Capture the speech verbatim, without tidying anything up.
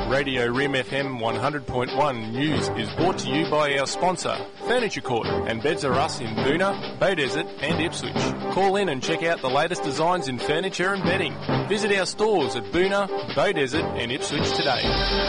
Radio Rim F M one hundred point one News is brought to you by our sponsor, Furniture Court, and Beds R Us in Boonah, Beaudesert and Ipswich. Call in and check out the latest designs in furniture and bedding. Visit our stores at Boonah, Beaudesert and Ipswich today.